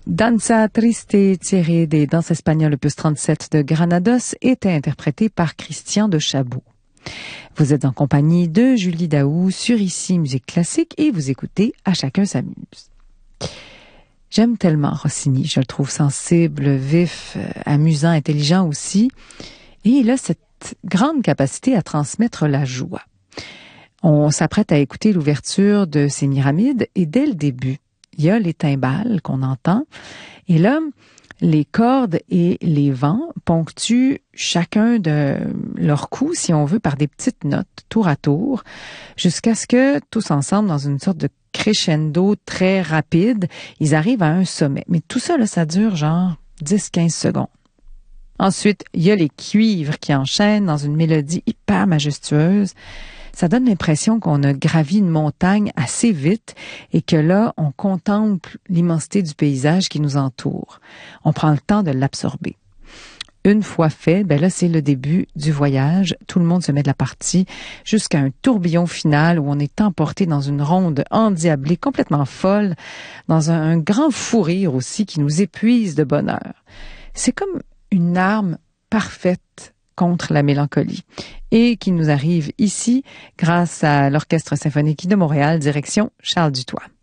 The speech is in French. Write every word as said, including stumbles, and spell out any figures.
Danza Triste, tiré des Danses espagnoles opus trente-sept de Granados, était interprété par Christian de Chaboux. Vous êtes en compagnie de Julie Daou sur Ici Musique Classique et vous écoutez À chacun s'amuse. J'aime tellement Rossini, je le trouve sensible, vif, amusant, intelligent aussi. Et il a cette grande capacité à transmettre la joie. On s'apprête à écouter l'ouverture de Sémiramis et dès le début, il y a les timbales qu'on entend. Et là, les cordes et les vents ponctuent chacun de leurs coups, si on veut, par des petites notes, tour à tour, jusqu'à ce que, tous ensemble, dans une sorte de crescendo très rapide, ils arrivent à un sommet. Mais tout ça, là, ça dure genre dix à quinze secondes. Ensuite, il y a les cuivres qui enchaînent dans une mélodie hyper majestueuse. Ça donne l'impression qu'on a gravi une montagne assez vite et que là, on contemple l'immensité du paysage qui nous entoure. On prend le temps de l'absorber. Une fois fait, ben là, c'est le début du voyage. Tout le monde se met de la partie jusqu'à un tourbillon final où on est emporté dans une ronde endiablée, complètement folle, dans un, un grand fou rire aussi qui nous épuise de bonheur. C'est comme une arme parfaite contre la mélancolie et qui nous arrive ici grâce à l'Orchestre symphonique de Montréal, direction Charles Dutoit.